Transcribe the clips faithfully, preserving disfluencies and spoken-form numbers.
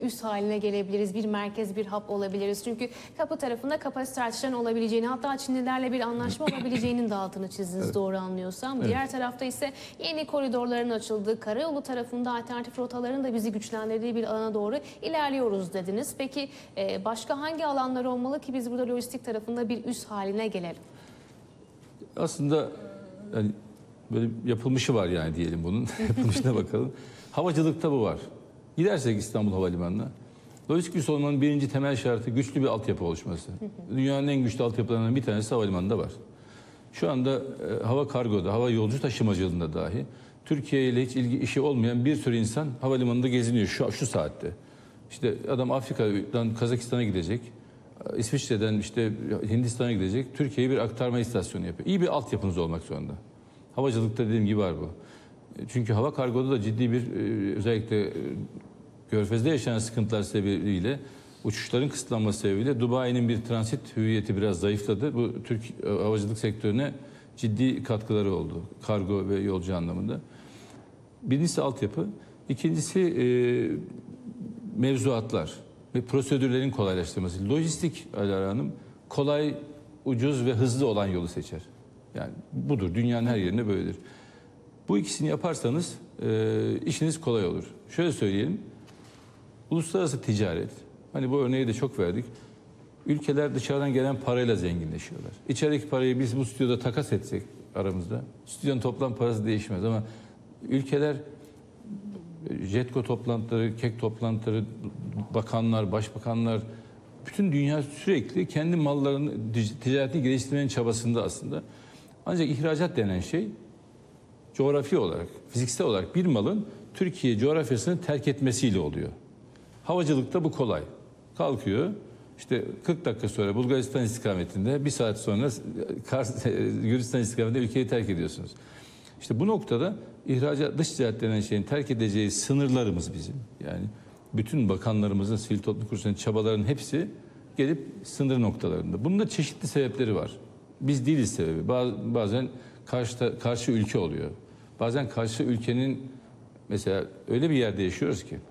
üs haline gelebiliriz, bir merkez, bir hap olabiliriz. Çünkü kapı tarafında kapasite artışlarının olabileceğini, hatta Çinlilerle bir anlaşma olabileceğinin de altını çizdiniz, evet. Doğru anlıyorsam. Evet. Diğer tarafta ise yeni koridorların açıldığı, karayolu tarafında alternatif rotaların da bizi güçlendirdiği bir alana doğru ilerliyoruz dediniz. Peki başka hangi alanlar olmalı ki biz burada lojistik tarafında bir üs haline gelelim? Aslında yani böyle yapılmışı var yani diyelim bunun. Yapılmışına bakalım. Havacılıkta bu var. Gidersek İstanbul Havalimanı'na, lojistik üs olmanın birinci temel şartı güçlü bir altyapı oluşması. Dünyanın en güçlü altyapılarından bir tanesi havalimanında var. Şu anda e, hava kargoda, hava yolcu taşımacılığında dahi Türkiye ile hiç ilgi işi olmayan bir sürü insan havalimanında geziniyor şu, şu saatte. İşte adam Afrika'dan Kazakistan'a gidecek, İsviçre'den işte Hindistan'a gidecek, Türkiye'ye bir aktarma istasyonu yapıyor. İyi bir altyapınız olmak zorunda. Havacılıkta dediğim gibi var bu. Çünkü hava kargoda da ciddi bir özellikle Körfez'de yaşanan sıkıntılar sebebiyle, uçuşların kısıtlanması sebebiyle Dubai'nin bir transit hüviyeti biraz zayıfladı. Bu Türk havacılık sektörüne ciddi katkıları oldu. Kargo ve yolcu anlamında. Birincisi altyapı. İkincisi e, mevzuatlar ve prosedürlerin kolaylaştırması. Lojistik Alara Hanım kolay, ucuz ve hızlı olan yolu seçer. Yani budur. Dünyanın her yerinde böyledir. Bu ikisini yaparsanız e, işiniz kolay olur. Şöyle söyleyelim. Uluslararası ticaret, hani bu örneği de çok verdik. Ülkeler dışarıdan gelen parayla zenginleşiyorlar. İçerideki parayı biz bu stüdyoda takas etsek aramızda, stüdyonun toplam parası değişmez ama ülkeler JETKO toplantıları, KEK toplantıları, bakanlar, başbakanlar, bütün dünya sürekli kendi mallarını, ticaretini geliştirmenin çabasında aslında. Ancak ihracat denen şey coğrafi olarak, fiziksel olarak bir malın Türkiye coğrafyasını terk etmesiyle oluyor. Havacılıkta bu kolay. Kalkıyor, işte kırk dakika sonra Bulgaristan istikametinde, bir saat sonra Kars, Gürcistan istikametinde ülkeyi terk ediyorsunuz. İşte bu noktada ihracat, dış ticaret denen şeyin terk edeceği sınırlarımız bizim. Yani bütün bakanlarımızın, sivil toplum kuruluşlarının çabalarının hepsi gelip sınır noktalarında. Bunun da çeşitli sebepleri var. Biz değiliz sebebi. Bazen karşı, karşı ülke oluyor. Bazen karşı ülkenin, mesela öyle bir yerde yaşıyoruz ki,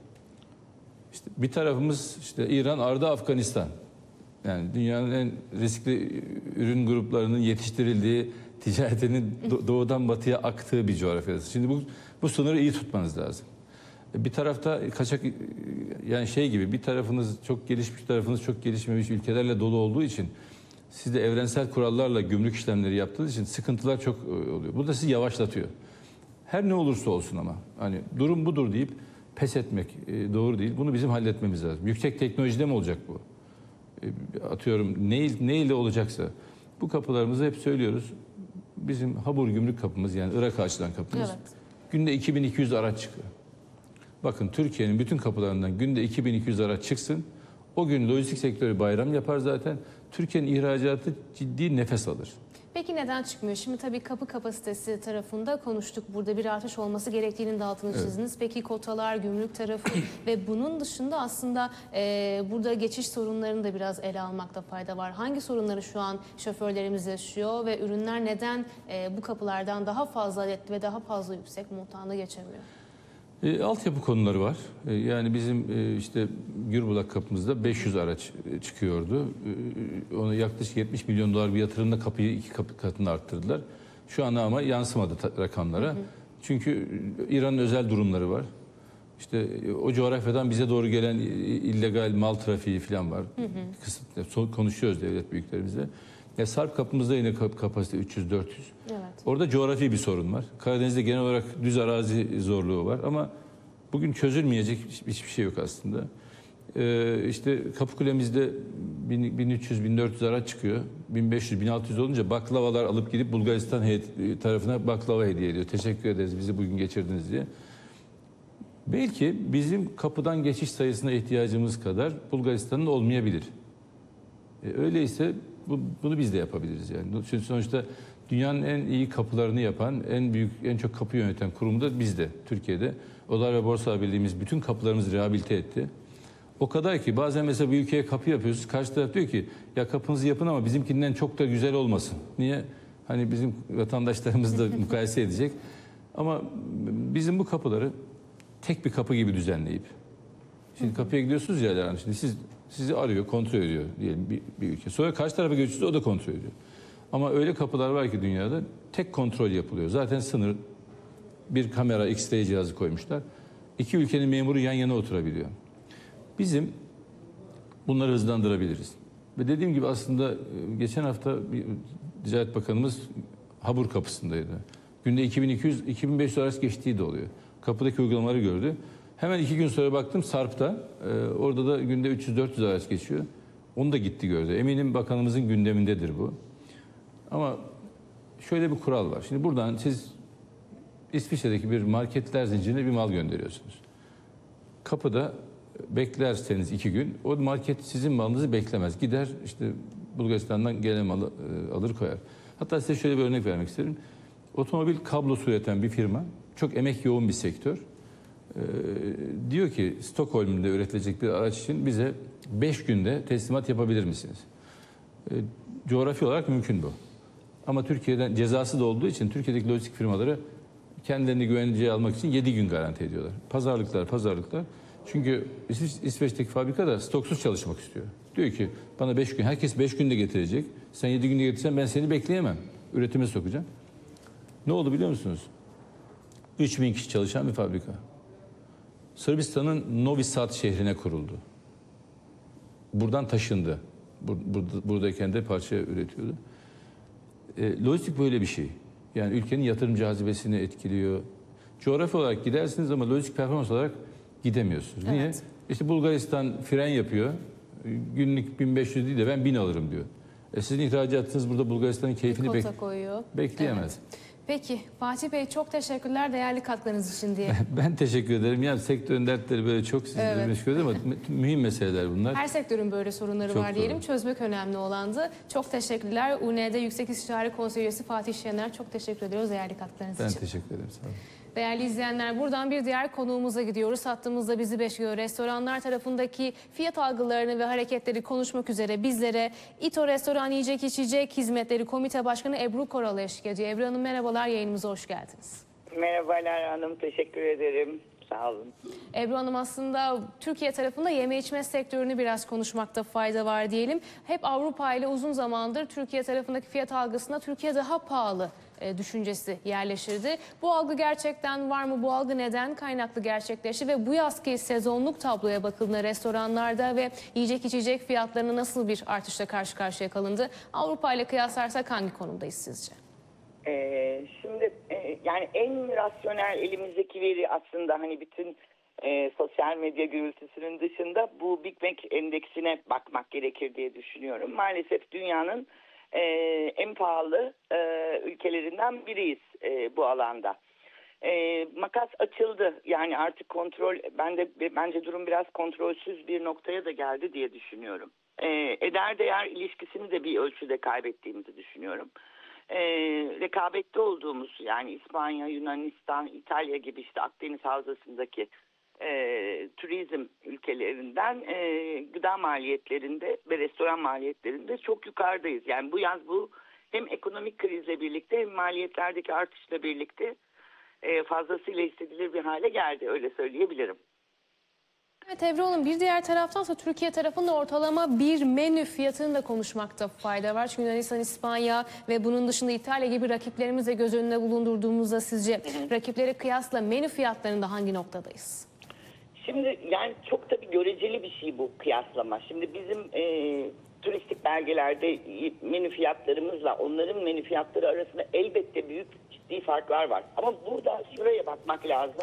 İşte bir tarafımız işte İran, ardı Afganistan. Yani dünyanın en riskli ürün gruplarının yetiştirildiği, ticaretinin doğudan batıya aktığı bir coğrafyası. Şimdi bu bu sınırı iyi tutmanız lazım. Bir tarafta kaçak, yani şey gibi, bir tarafınız çok gelişmiş, tarafınız çok gelişmemiş ülkelerle dolu olduğu için, siz de evrensel kurallarla gümrük işlemleri yaptığınız için sıkıntılar çok oluyor. Bu da sizi yavaşlatıyor. Her ne olursa olsun ama hani durum budur deyip pes etmek e, doğru değil. Bunu bizim halletmemiz lazım. Yüksek teknolojide mi olacak bu? E, atıyorum ne, ne ile olacaksa. Bu kapılarımızı hep söylüyoruz. Bizim Habur gümrük kapımız, yani Irak'a açılan kapımız. Evet. Günde iki bin iki yüz araç çıkıyor. Bakın, Türkiye'nin bütün kapılarından günde iki bin iki yüz araç çıksın. O gün lojistik sektörü bayram yapar zaten. Türkiye'nin ihracatı ciddi nefes alır. Peki neden çıkmıyor? Şimdi tabii kapı kapasitesi tarafında konuştuk. Burada bir artış olması gerektiğinin de altını çizdiniz. Evet. Peki kotalar, gümrük tarafı ve bunun dışında aslında e, burada geçiş sorunlarını da biraz ele almakta fayda var. Hangi sorunları şu an şoförlerimiz yaşıyor ve ürünler neden e, bu kapılardan daha fazla adetli ve daha fazla yüksek montanda geçemiyor? E, altyapı konuları var. E, yani bizim e, işte Gürbulak kapımızda beş yüz araç e, çıkıyordu. E, onu yaklaşık yetmiş milyon dolar bir yatırımla kapıyı iki kapı katını arttırdılar. Şu an ama yansımadı rakamlara. Hı hı. Çünkü İran'ın özel durumları var. İşte e, o coğrafyadan bize doğru gelen illegal mal trafiği falan var. Hı hı. Kısıtlı. Konuşuyoruz devlet büyüklerimizle. Ya Sarp kapımızda yine kapasite üç yüz dört yüz. Evet. Orada coğrafi bir sorun var. Karadeniz'de genel olarak düz arazi zorluğu var ama bugün çözülmeyecek hiçbir şey yok aslında. Ee, işte Kapıkule'mizde bin üç yüz bin dört yüz araç çıkıyor. bin beş yüz bin altı yüz olunca baklavalar alıp gidip Bulgaristan tarafına baklava hediye ediyor. Teşekkür ederiz, bizi bugün geçirdiniz diye. Belki bizim kapıdan geçiş sayısına ihtiyacımız kadar Bulgaristan'ın olmayabilir. Ee, öyleyse Bu, bunu biz de yapabiliriz yani. Çünkü sonuçta dünyanın en iyi kapılarını yapan, en büyük, en çok kapı yöneten kurum da bizde, Türkiye'de. Odalar ve Borsa Birliği'miz bütün kapılarımızı rehabilite etti. O kadar ki bazen mesela bir ülkeye kapı yapıyorsunuz, karşı taraf diyor ki ya kapınızı yapın ama bizimkinden çok da güzel olmasın. Niye? Hani bizim vatandaşlarımız da mukayese edecek. Ama bizim bu kapıları tek bir kapı gibi düzenleyip, Şimdi kapıya gidiyorsunuz ya Alara Hanım. Şimdi siz sizi arıyor, kontrol ediyor diyelim bir, bir ülke. Sonra karşı tarafa geçiyorsunuz, o da kontrol ediyor. Ama öyle kapılar var ki dünyada tek kontrol yapılıyor. Zaten sınır, bir kamera, X-ray cihazı koymuşlar. İki ülkenin memuru yan yana oturabiliyor. Bizim bunları hızlandırabiliriz. Ve dediğim gibi aslında geçen hafta bir Ticaret Bakanımız Habur kapısındaydı. Günde iki bin iki yüz iki bin beş yüz araç geçtiği de oluyor. Kapıdaki uygulamaları gördü. Hemen iki gün sonra baktım Sarp'ta. E, orada da günde üç yüz dört yüz araç geçiyor. Onu da gitti gördü. Eminim bakanımızın gündemindedir bu. Ama şöyle bir kural var. Şimdi buradan siz İsviçre'deki bir marketler zincirine bir mal gönderiyorsunuz. Kapıda beklerseniz iki gün o market sizin malınızı beklemez. Gider işte Bulgaristan'dan gelen malı e, alır koyar. Hatta size şöyle bir örnek vermek isterim. Otomobil kablosu üreten bir firma, çok emek yoğun bir sektör. Ee, diyor ki Stockholm'da üretilecek bir araç için bize beş günde teslimat yapabilir misiniz? Ee, coğrafi olarak mümkün bu. Ama Türkiye'den cezası da olduğu için Türkiye'deki lojistik firmaları kendilerini güvenceye almak için yedi gün garanti ediyorlar. Pazarlıklar, pazarlıklar. Çünkü İsveç, İsveç'teki fabrika da stoksuz çalışmak istiyor. Diyor ki bana beş gün, herkes beş günde getirecek. Sen yedi günde getirsen ben seni bekleyemem. Üretime sokacağım. Ne oldu biliyor musunuz? üç bin kişi çalışan bir fabrika. Sırbistan'ın Novi Sad şehrine kuruldu. Buradan taşındı. Bur burada, buradayken de parça üretiyordu. E, lojistik böyle bir şey. Yani ülkenin yatırım cazibesini etkiliyor. Coğrafi olarak gidersiniz ama lojistik performans olarak gidemiyorsunuz. Evet. Niye? İşte Bulgaristan fren yapıyor. Günlük bin beş yüz değil de ben bin alırım diyor. E sizin ihracatınız burada Bulgaristan'ın keyfini bek bekleyemez. Evet. Peki Fatih Bey çok teşekkürler değerli katkılarınız için diye. Ben teşekkür ederim. Yani sektörün dertleri böyle çok sizleri evet. meşgul ediyor ama mühim meseleler bunlar. Her sektörün böyle sorunları çok var diyelim. Doğru. Çözmek önemli olandı. Çok teşekkürler. U N E D Yüksek İstişare Konseyi Üyesi Fatih Şener. Çok teşekkür ediyoruz değerli katkılarınız ben için. Ben teşekkür ederim. Sağ olun. Değerli izleyenler buradan bir diğer konuğumuza gidiyoruz. Hattımızda bizi bekliyor. Restoranlar tarafındaki fiyat algılarını ve hareketleri konuşmak üzere bizlere İTO Restoran Yiyecek İçecek Hizmetleri Komite Başkanı Ebru Koral eşlik ediyor. Ebru Hanım merhabalar, yayınımıza hoş geldiniz. Merhabalar hanım, teşekkür ederim. Sağ olun. Ebru Hanım aslında Türkiye tarafında yeme içme sektörünü biraz konuşmakta fayda var diyelim. Hep Avrupa ile uzun zamandır Türkiye tarafındaki fiyat algısına Türkiye daha pahalı e, düşüncesi yerleşirdi. Bu algı gerçekten var mı? Bu algı neden kaynaklı gerçekleşti? Ve bu yazki sezonluk tabloya bakıldığında restoranlarda ve yiyecek içecek fiyatlarına nasıl bir artışla karşı karşıya kalındı? Avrupa ile kıyaslarsak hangi konumdayız sizce? Ee, şimdi e, yani en rasyonel elimizdeki veri aslında hani bütün e, sosyal medya gürültüsünün dışında bu Big Mac endeksine bakmak gerekir diye düşünüyorum. Maalesef dünyanın e, en pahalı e, ülkelerinden biriyiz e, bu alanda. E, makas açıldı yani artık kontrol ben de bence durum biraz kontrolsüz bir noktaya da geldi diye düşünüyorum. E, eder değer ilişkisini de bir ölçüde kaybettiğimizi düşünüyorum. E, rekabette olduğumuz yani İspanya, Yunanistan, İtalya gibi işte Akdeniz Havzası'ndaki e, turizm ülkelerinden e, gıda maliyetlerinde ve restoran maliyetlerinde çok yukarıdayız. Yani bu yaz bu hem ekonomik krizle birlikte hem maliyetlerdeki artışla birlikte e, fazlasıyla hissedilir bir hale geldi, öyle söyleyebilirim. Evet Ebru Hanım, bir diğer taraftansa Türkiye tarafında ortalama bir menü fiyatını da konuşmakta fayda var. Çünkü Yunanistan, İspanya ve bunun dışında İtalya gibi rakiplerimizi göz önüne bulundurduğumuzda sizce rakiplere kıyasla menü fiyatlarında hangi noktadayız? Şimdi yani çok tabii göreceli bir şey bu kıyaslama. Şimdi bizim e, turistik belgelerde menü fiyatlarımızla onların menü fiyatları arasında elbette büyük ciddi farklar var. Ama burada şuraya bakmak lazım.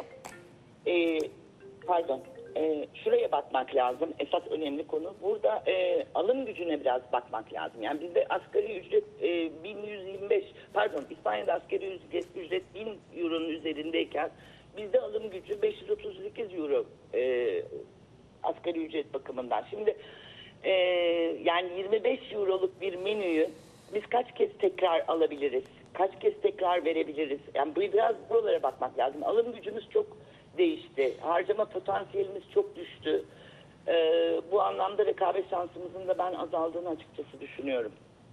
E, pardon. E, şuraya bakmak lazım. Esas önemli konu. Burada e, alım gücüne biraz bakmak lazım. Yani bizde asgari ücret e, bin yüz yirmi beş, pardon İspanya'da asgari ücret, ücret bin euronun üzerindeyken bizde alım gücü beş yüz otuz sekiz euro e, asgari ücret bakımından. Şimdi e, yani yirmi beş euroluk bir menüyü biz kaç kez tekrar alabiliriz? Kaç kez tekrar verebiliriz? Yani biraz buralara bakmak lazım. Alım gücümüz çok değişti. Harcama potansiyelimiz çok düştü. Ee, bu anlamda rekabet şansımızın da ben azaldığını açıkçası düşünüyorum.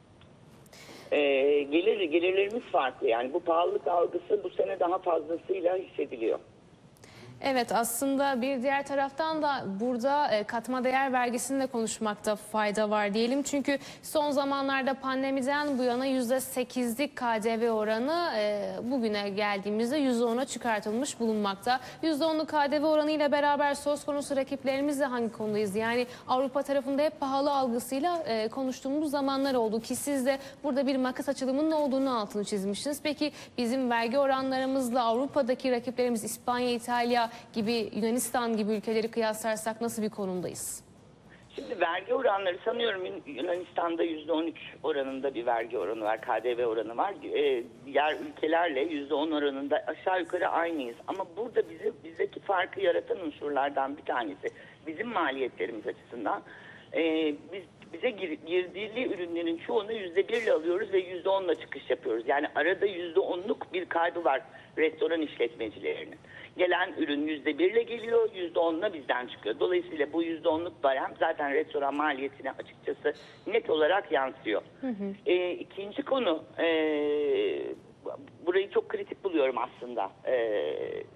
Ee, gelir gelirlerimiz farklı. Yani bu pahalılık algısı bu sene daha fazlasıyla hissediliyor. Evet, aslında bir diğer taraftan da burada e, katma değer vergisini de konuşmakta fayda var diyelim. Çünkü son zamanlarda pandemiden bu yana yüzde sekizlik K D V oranı e, bugüne geldiğimizde yüzde ona çıkartılmış bulunmakta. yüzde onluk K D V oranı ile beraber söz konusu rakiplerimizle hangi konudayız? Yani Avrupa tarafında hep pahalı algısıyla e, konuştuğumuz zamanlar oldu ki siz de burada bir makas açılımının olduğunu altını çizmişsiniz. Peki bizim vergi oranlarımızla Avrupa'daki rakiplerimiz İspanya, İtalya gibi, Yunanistan gibi ülkeleri kıyaslarsak nasıl bir konumdayız? Şimdi vergi oranları sanıyorum Yunanistan'da yüzde on üç oranında bir vergi oranı var, K D V oranı var. Ee, diğer ülkelerle yüzde on oranında aşağı yukarı aynıyız. Ama burada bizi, bizdeki farkı yaratan unsurlardan bir tanesi bizim maliyetlerimiz açısından. Ee, biz bize gir, girdiği ürünlerin çoğunu yüzde birle alıyoruz ve yüzde onla çıkış yapıyoruz. Yani arada yüzde onluk bir kaybı var restoran işletmecilerinin. Gelen ürün yüzde birle geliyor, yüzde onla bizden çıkıyor. Dolayısıyla bu yüzde onluk barem zaten restoran maliyetine açıkçası net olarak yansıyor. Hı hı. E, ikinci konu, e, burayı çok kritik buluyorum aslında e,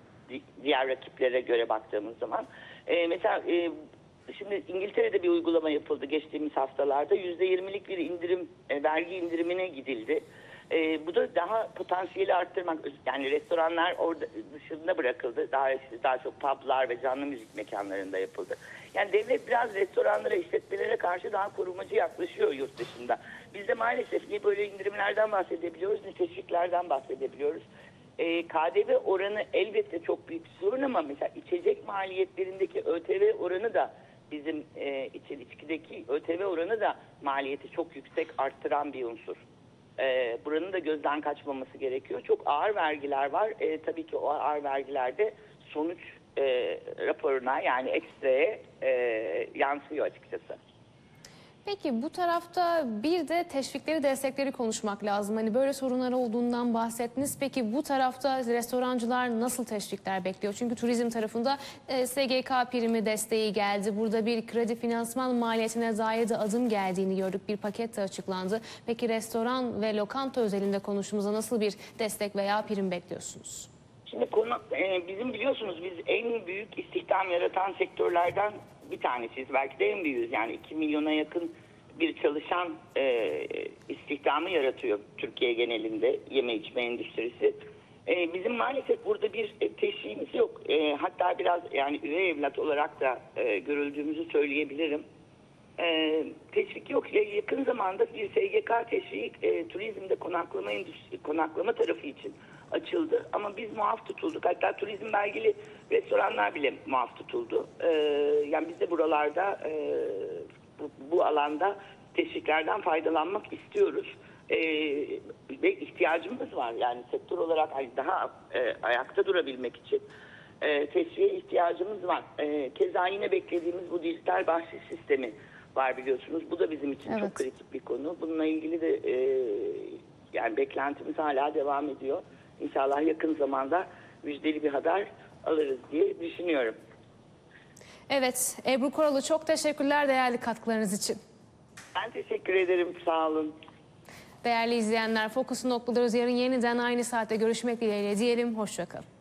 diğer rakiplere göre baktığımız zaman. E, mesela e, şimdi İngiltere'de bir uygulama yapıldı geçtiğimiz haftalarda. yüzde yirmilik bir indirim, e, vergi indirimine gidildi. E, bu da daha potansiyeli arttırmak, yani restoranlar orada dışında bırakıldı. Daha işte daha çok publar ve canlı müzik mekanlarında yapıldı. Yani devlet biraz restoranlara, işletmelere karşı daha korumacı yaklaşıyor yurt dışında. Biz de maalesef ne böyle indirimlerden bahsedebiliyoruz, ne teşviklerden bahsedebiliyoruz. E, K D V oranı elbette çok büyük bir sorun ama mesela içecek maliyetlerindeki Ö T V oranı da bizim e, için içkideki Ö T V oranı da maliyeti çok yüksek arttıran bir unsur. E, buranın da gözden kaçmaması gerekiyor. Çok ağır vergiler var. E, tabii ki o ağır vergilerde sonuç e, raporuna yani ekstraya e, yansıyor açıkçası. Peki bu tarafta bir de teşvikleri, destekleri konuşmak lazım. Hani böyle sorunlar olduğundan bahsettiniz. Peki bu tarafta restorancılar nasıl teşvikler bekliyor? Çünkü turizm tarafında e, S G K primi desteği geldi. Burada bir kredi finansman maliyetine dair de adım geldiğini gördük. Bir paket de açıklandı. Peki restoran ve lokanta özelinde konuştuğumuzda nasıl bir destek veya prim bekliyorsunuz? Şimdi konu, e, bizim biliyorsunuz biz en büyük istihdam yaratan sektörlerden bir tanesiyiz. Belki de en büyüğüz. Yani iki milyona yakın bir çalışan e, istihdamı yaratıyor Türkiye genelinde yeme içme endüstrisi. E, bizim maalesef burada bir e, teşviğimiz yok. E, hatta biraz yani üvey evlat olarak da e, görüldüğümüzü söyleyebilirim. E, teşvik yok. E, yakın zamanda bir S G K teşviği e, turizmde konaklama endüstri, konaklama tarafı için açıldı. Ama biz muaf tutulduk. Hatta turizm belgeli restoranlar bile muaf tutuldu. Ee, yani biz de buralarda e, bu, bu alanda teşviklerden faydalanmak istiyoruz. Ee, ve ihtiyacımız var. Yani sektör olarak hani daha e, ayakta durabilmek için e, teşviğe ihtiyacımız var. E, keza yine beklediğimiz bu dijital bahşiş sistemi var biliyorsunuz. Bu da bizim için evet. çok kritik bir konu. Bununla ilgili de e, yani beklentimiz hala devam ediyor. İnşallah yakın zamanda müjdeli bir haber alırız diye düşünüyorum. Evet, Ebru Koralı çok teşekkürler değerli katkılarınız için. Ben teşekkür ederim, sağ olun. Değerli izleyenler, Fokus'u noktalıyoruz. Yarın yeniden aynı saatte görüşmek dileğiyle diyelim. Hoşça kalın.